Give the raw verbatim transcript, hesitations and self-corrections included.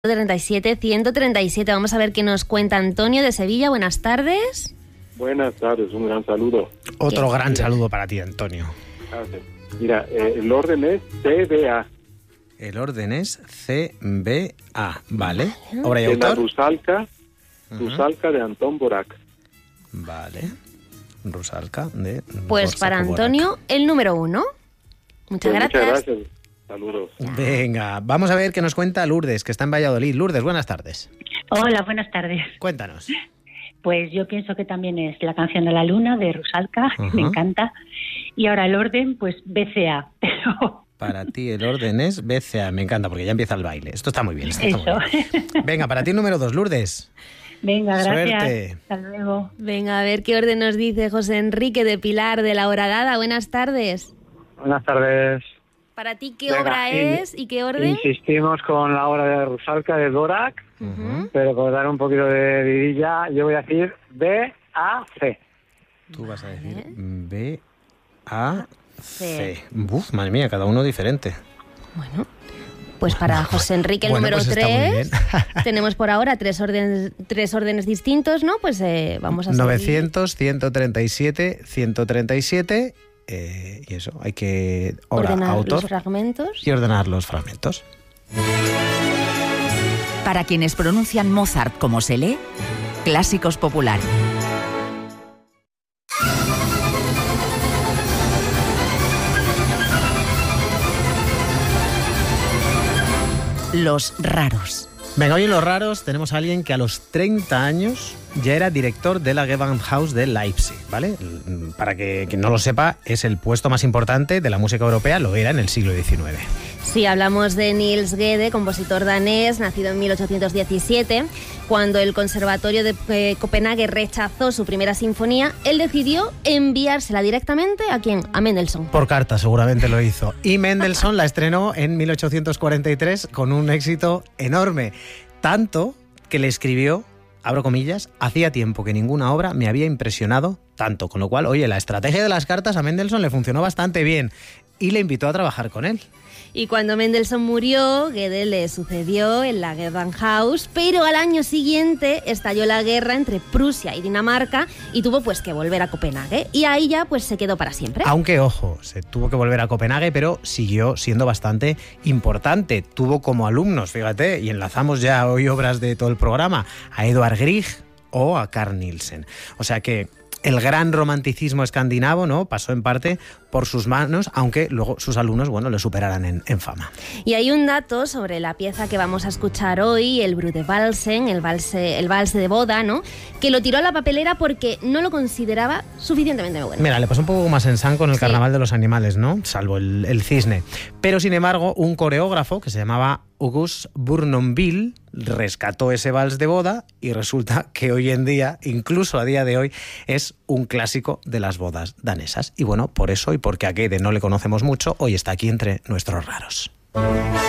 treinta y siete, ciento treinta y siete. Vamos a ver qué nos cuenta Antonio de Sevilla. Buenas tardes. Buenas tardes, un gran saludo. Otro ¿Qué? gran saludo para ti, Antonio. Gracias. Mira, eh, el orden es C B A. El orden es C B A, ¿vale? Obra y De la autor. Rusalka, Ujú. Rusalka de Antón Borac. Vale. Rusalka de Pues Borsa para Koborak. Antonio, el número uno. Muchas Pues gracias. Muchas gracias. Saludos. Venga, vamos a ver qué nos cuenta Lourdes, que está en Valladolid. Lourdes, buenas tardes. Hola, buenas tardes. Cuéntanos. Pues yo pienso que también es La canción de la luna de Rusalka, Ajá. me encanta. Y ahora el orden, pues B C A. Para ti el orden es B C A. Me encanta porque ya empieza el baile. Esto está muy bien. Esto está Eso. muy bien. Venga, para ti el número dos, Lourdes. Venga, gracias. Suerte. Hasta luego. Venga, a ver qué orden nos dice José Enrique de Pilar de La Horadada. Buenas tardes. Buenas tardes. Para ti, ¿qué Venga, obra in- es y qué orden? Insistimos con la obra de Rusalka de Dvořák, Ujú. pero por dar un poquito de vidilla, yo voy a decir B A C. Tú vas a decir Vale. B A C. C. Uf, madre mía, cada uno diferente. Bueno, pues para José Enrique el Bueno, número pues está muy tres. Tenemos por ahora tres órdenes, tres órdenes distintos, ¿no? Pues eh, vamos a seguir. novecientos, ciento treinta y siete, ciento treinta y siete. Eh, y eso, hay que obra, ordenar autor los fragmentos. y ordenar los fragmentos. Para quienes pronuncian Mozart como se lee, Clásicos Populares. Los raros. Venga, hoy en Los Raros tenemos a alguien que a los treinta años ya era director de la Gewandhaus de Leipzig, ¿vale? Para que quien no lo sepa, es el puesto más importante de la música europea, lo era en el siglo diecinueve. Sí, hablamos de Niels Gede, compositor danés, nacido en mil ochocientos diecisiete. Cuando el Conservatorio de eh, Copenhague rechazó su primera sinfonía, él decidió enviársela directamente ¿a quién? A Mendelssohn. Por carta seguramente lo hizo. Y Mendelssohn la estrenó en mil ochocientos cuarenta y tres con un éxito enorme. Tanto que le escribió, abro comillas, hacía tiempo que ninguna obra me había impresionado tanto. Con lo cual, oye, la estrategia de las cartas a Mendelssohn le funcionó bastante bien y le invitó a trabajar con él. Y cuando Mendelssohn murió, Gede le sucedió en la Gewandhaus, pero al año siguiente estalló la guerra entre Prusia y Dinamarca y tuvo pues que volver a Copenhague. Y ahí ya pues se quedó para siempre. Aunque, ojo, se tuvo que volver a Copenhague, pero siguió siendo bastante importante. Tuvo como alumnos, fíjate, y enlazamos ya hoy obras de todo el programa, a Edvard Grieg o a Carl Nielsen. O sea que el gran romanticismo escandinavo, ¿no?, pasó en parte por sus manos, aunque luego sus alumnos, bueno, le superaran en, en fama. Y hay un dato sobre la pieza que vamos a escuchar hoy, el Brudevalsen, el valse, el valse de boda, ¿no?, que lo tiró a la papelera porque no lo consideraba suficientemente bueno. Mira, le pasó un poco más en San con el Sí. Carnaval de los Animales, ¿no?, salvo el, el cisne. Pero, sin embargo, un coreógrafo que se llamaba August Bournonville rescató ese vals de boda y resulta que hoy en día, incluso a día de hoy, es un clásico de las bodas danesas. Y bueno, por eso y porque a Gede no le conocemos mucho, hoy está aquí entre nuestros raros.